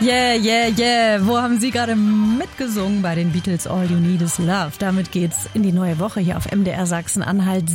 Yeah, yeah, yeah. Wo haben Sie gerade mitgesungen bei den Beatles? All You Need Is Love. Damit geht's in die neue Woche hier auf MDR Sachsen-Anhalt.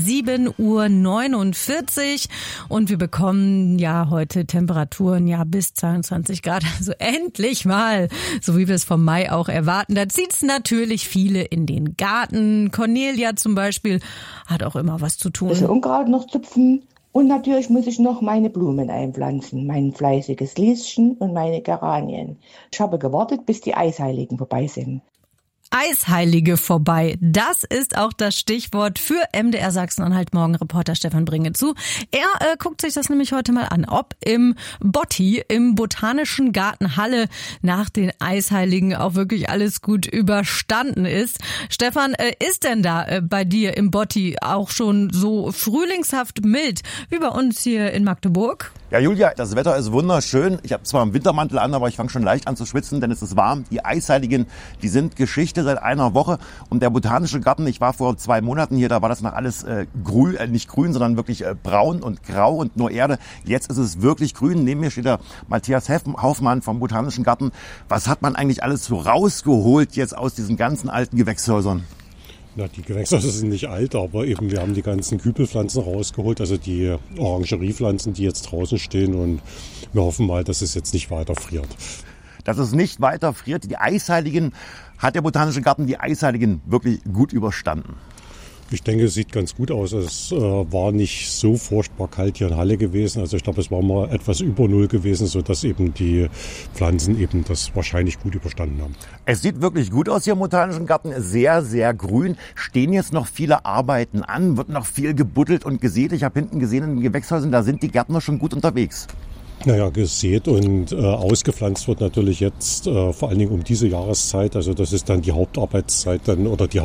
7:49 Uhr. Und wir bekommen ja heute Temperaturen bis 22 Grad. Also endlich mal, so wie wir es vom Mai auch erwarten. Da zieht's natürlich viele in den Garten. Cornelia zum Beispiel hat auch immer was zu tun. Bisschen Unkraut noch zupfen. Und natürlich muss ich noch meine Blumen einpflanzen, mein fleißiges Lieschen und meine Geranien. Ich habe gewartet, bis die Eisheiligen vorbei sind. Eisheilige vorbei. Das ist auch das Stichwort für MDR Sachsen-Anhalt Morgenreporter Stefan Bringe zu. Er guckt sich das nämlich heute mal an, ob im Botti, im Botanischen Garten Halle nach den Eisheiligen auch wirklich alles gut überstanden ist. Stefan, ist denn da bei dir im Botti auch schon so frühlingshaft mild wie bei uns hier in Magdeburg? Ja, Julia, das Wetter ist wunderschön. Ich habe zwar einen Wintermantel an, aber ich fange schon leicht an zu schwitzen, denn es ist warm. Die Eisheiligen, die sind Geschichte seit einer Woche. Und der Botanische Garten, ich war vor 2 Monaten hier, da war das noch alles grün, nicht grün, sondern wirklich braun und grau und nur Erde. Jetzt ist es wirklich grün. Neben mir steht der Matthias Hoffmann vom Botanischen Garten. Was hat man eigentlich alles so rausgeholt jetzt aus diesen ganzen alten Gewächshäusern? Na, die Gewächshäuser sind nicht alt, aber eben wir haben die ganzen Kübelpflanzen rausgeholt, also die Orangeriepflanzen, die jetzt draußen stehen, und wir hoffen mal, dass es jetzt nicht weiter friert. Dass es nicht weiter friert. Die Eisheiligen, hat der Botanische Garten die Eisheiligen wirklich gut überstanden? Ich denke, es sieht ganz gut aus. Es war nicht so furchtbar kalt hier in Halle gewesen. Also ich glaube, es war mal etwas über Null gewesen, sodass eben die Pflanzen eben das wahrscheinlich gut überstanden haben. Es sieht wirklich gut aus hier im Botanischen Garten. Sehr, sehr grün. Stehen jetzt noch viele Arbeiten an? Wird noch viel gebuddelt und gesät? Ich habe hinten gesehen in den Gewächshäusern, da sind die Gärtner schon gut unterwegs. Naja, gesät und ausgepflanzt wird natürlich jetzt vor allen Dingen um diese Jahreszeit. Also das ist dann die Hauptarbeitszeit dann oder die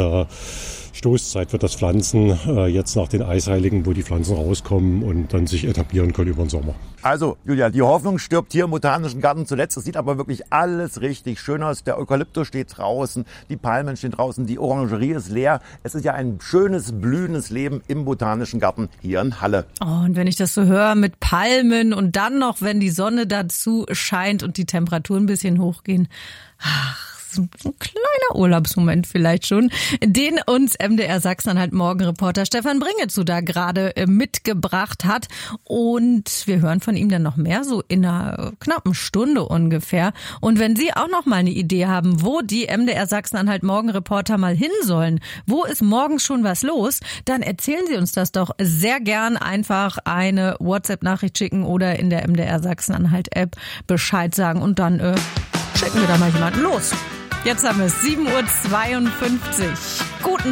Stoßzeit für das Pflanzen jetzt nach den Eisheiligen, wo die Pflanzen rauskommen und dann sich etablieren können über den Sommer. Also, Julia, die Hoffnung stirbt hier im Botanischen Garten zuletzt. Es sieht aber wirklich alles richtig schön aus. Der Eukalyptus steht draußen, die Palmen stehen draußen, die Orangerie ist leer. Es ist ja ein schönes, blühendes Leben im Botanischen Garten hier in Halle. Oh, und wenn ich das so höre mit Palmen und dann noch, wenn die Sonne dazu scheint und die Temperaturen ein bisschen hochgehen, so ein kleiner Urlaubsmoment vielleicht schon, den uns MDR Sachsen-Anhalt Morgenreporter Stefan Bringe da gerade mitgebracht hat. Und wir hören von ihm dann noch mehr, so in einer knappen Stunde ungefähr. Und wenn Sie auch noch mal eine Idee haben, wo die MDR Sachsen-Anhalt Morgenreporter mal hin sollen, wo ist morgens schon was los, dann erzählen Sie uns das doch sehr gern. Einfach eine WhatsApp-Nachricht schicken oder in der MDR Sachsen-Anhalt-App Bescheid sagen und dann schicken wir da mal jemanden los. Jetzt haben wir es 7:52 Uhr. Guten